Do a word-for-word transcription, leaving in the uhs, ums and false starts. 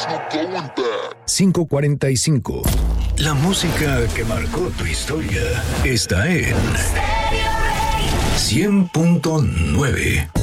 cinco cuarenta y cinco. La música que marcó tu historia está en cien punto nueve.